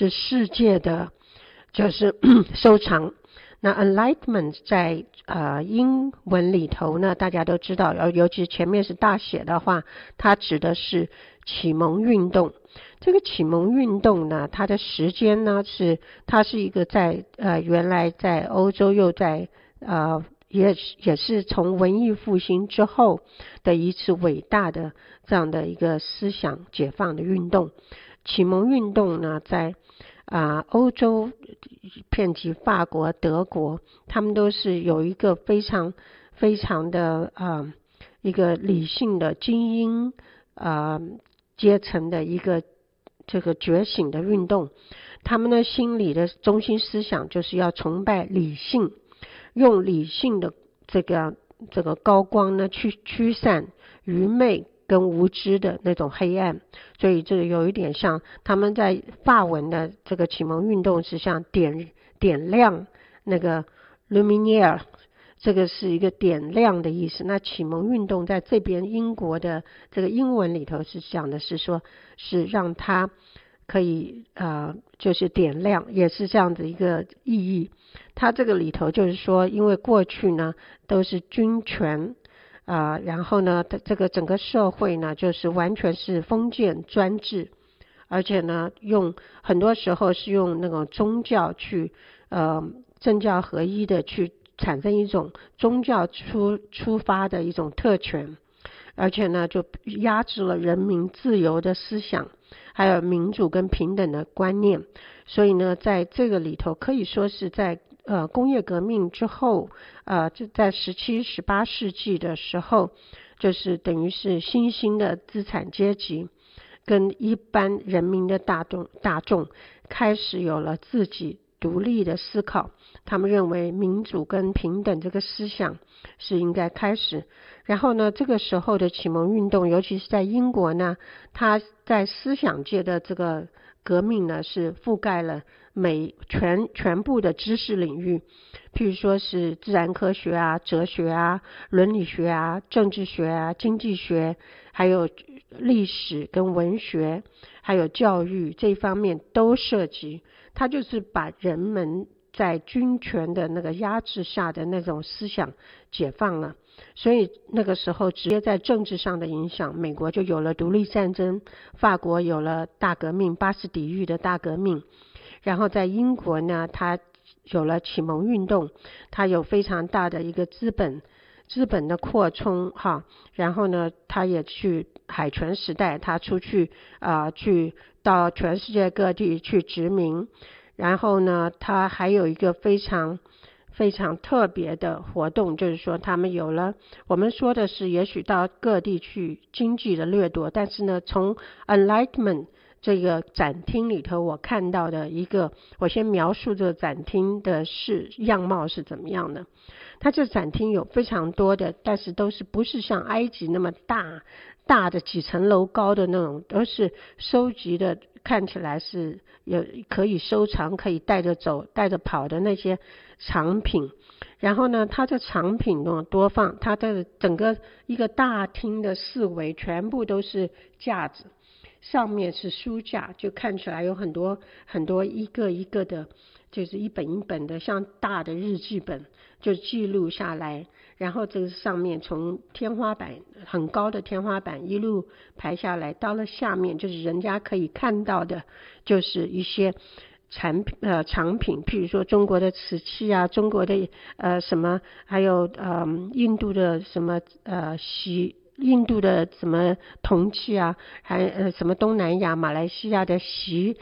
是世界的就是收藏。那 Enlightenment 在英文里头呢，大家都知道，尤其前面是大写的话，它指的是启蒙运动。这个启蒙运动呢，它的时间呢它是一个在原来在欧洲又在也是从文艺复兴之后的一次伟大的这样的一个思想解放的运动。启蒙运动呢，在欧洲遍及法国、德国，他们都是有一个非常非常的一个理性的精英阶层的一个这个觉醒的运动。他们的心理的中心思想就是要崇拜理性，用理性的这个高光呢去驱散愚昧跟无知的那种黑暗。所以这个有一点像他们在法文的这个启蒙运动是像点亮那个 Lumiere， 这个是一个点亮的意思。那启蒙运动在这边英国的这个英文里头是讲的是说是让它可以就是点亮，也是这样的一个意义。它这个里头就是说，因为过去呢都是军权然后呢这个整个社会呢就是完全是封建专制，而且呢很多时候是用那种宗教去政教合一的去产生一种宗教出发的一种特权，而且呢就压制了人民自由的思想，还有民主跟平等的观念。所以呢在这个里头可以说是在工业革命之后就在17、18世纪的时候，就是等于是新兴的资产阶级跟一般人民的大众开始有了自己独立的思考。他们认为民主跟平等这个思想是应该开始。然后呢这个时候的启蒙运动，尤其是在英国呢，它在思想界的这个革命呢是覆盖了全部的知识领域，譬如说是自然科学哲学伦理学政治学经济学，还有历史跟文学，还有教育，这一方面都涉及。它就是把人们在军权的那个压制下的那种思想解放了。所以那个时候直接在政治上的影响，美国就有了独立战争，法国有了大革命，巴士底狱的大革命。然后在英国呢，它有了启蒙运动，它有非常大的一个资本的扩充然后呢它也去海权时代，它出去去到全世界各地去殖民。然后呢它还有一个非常非常特别的活动，就是说他们有了，我们说的是也许到各地去经济的掠夺，但是呢从 Enlightenment 这个展厅里头我看到的一个，我先描述这个展厅的样貌是怎么样的。它这展厅有非常多的，但是都是不是像埃及那么大的几层楼高的那种，都是收集的，看起来是有可以收藏可以带着走带着跑的那些藏品。然后呢它的藏品呢多放，它的整个一个大厅的四围全部都是架子，上面是书架，就看起来有很多很多一个一个的，就是一本一本的像大的日记本，就记录下来。然后这个上面从天花板很高的天花板一路排下来，到了下面就是人家可以看到的，就是一些藏品，譬如说中国的瓷器中国的什么，还有印度的什么印度的什么铜器还什么东南亚马来西亚的席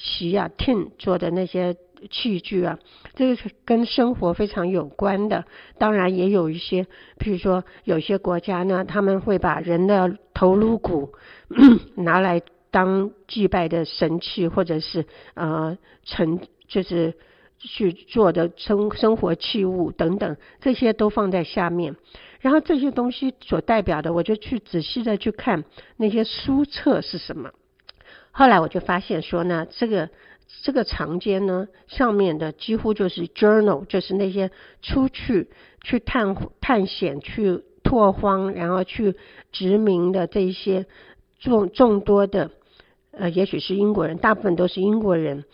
tin 做的那些器具这个是跟生活非常有关的。当然也有一些，譬如说有些国家呢，他们会把人的头颅骨拿来当祭拜的神器，或者是就是去做的生活器物等等，这些都放在下面。然后这些东西所代表的，我就去仔细的去看那些书册是什么。后来我就发现说呢，这个长间呢，上面的几乎就是 journal， 就是那些出去探险去拓荒然后去殖民的这些众多的也许是英国人，大部分都是英国人，